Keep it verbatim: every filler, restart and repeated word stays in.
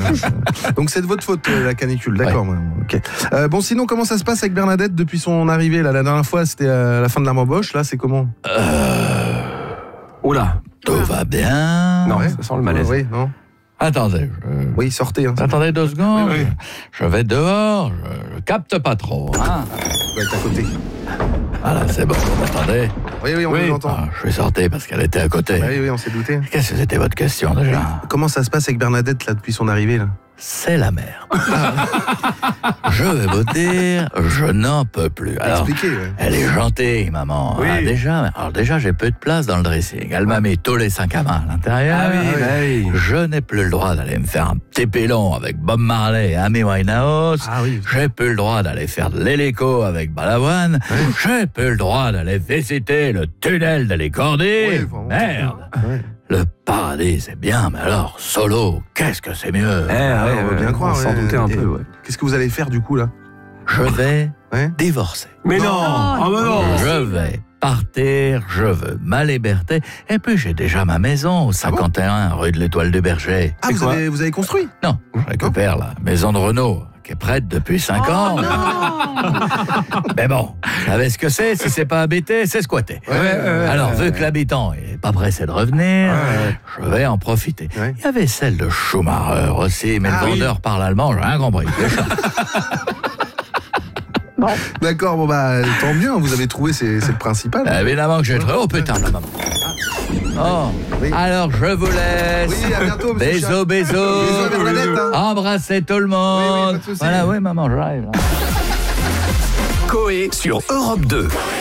Donc c'est de votre faute, la canicule, d'accord. Ouais. Ok. Euh, bon, sinon, comment ça se passe avec Bernadette depuis son arrivée là? La dernière fois, c'était à la fin de la embauche. Là, c'est comment? Euh... Oula, tout va bien. Non, ouais. Ça sent le malaise. Oui, non. Attendez. Je... Oui, sortez. Hein, Attendez deux secondes. Oui, oui. Je vais dehors. Je, je capte pas trop. Hein. Vous êtes à côté. Voilà, c'est bon. Vous m'entendez? Oui, oui, on oui. vous entend. Ah, je suis sorti parce qu'elle était à côté. Oui, oui, on s'est douté. Qu'est-ce que c'était votre question déjà? Comment ça se passe avec Bernadette là depuis son arrivée là? C'est la merde. Je vais vous dire, je n'en peux plus. Alors, Expliquez, ouais. Elle est gentille, maman. Oui. Ah, déjà, alors déjà, j'ai peu de place dans le dressing. Elle m'a mis tous les cinq à main à l'intérieur. Ah oui, bah oui. Je n'ai plus le droit d'aller me faire un petit pilon avec Bob Marley et Amy Winehouse. Ah oui. J'ai plus le droit d'aller faire de l'hélico avec Balavoine. Oui. J'ai plus le droit d'aller visiter le tunnel de l'Écordier. Oui, vraiment. Merde. Ouais. Le paradis, c'est bien, mais alors, solo, qu'est-ce que c'est mieux? Eh, Ah, ouais, on va bien on croire. s'en ouais. doutait un Et peu, ouais. Qu'est-ce que vous allez faire du coup là? Je vais Ouais. divorcer. Mais non, ah bah non. Je vais partir, je veux ma liberté. Et puis, j'ai déjà ma maison au cinquante et un rue de l'Étoile du Berger. Ah, vous avez, vous avez construit? Non, je récupère la maison de Renault, qui est prête depuis cinq Oh, ans. Mais bon, vous savez ce que c'est? Si c'est pas habité, c'est squatté. Ouais, ouais, ouais, Alors, ouais, vu que l'habitant est pas pressé de revenir, Ouais. je vais en profiter. Ouais. Il y avait celle de Schumacher aussi, mais Ah le oui. vendeur parle allemand, j'ai rien compris. D'accord, bon bah tant mieux, vous avez trouvé, c'est, c'est le principal. Évidemment que j'ai trouvé. Oh putain, la maman. Oh, Oui. alors je vous laisse. Oui, à bientôt, monsieur Bisous, Chat. bisous. Bisous à Bernadette, hein. Embrassez tout le monde. Oui, oui, pas de souci. Voilà, oui, maman, j'arrive. Coé sur Europe deux.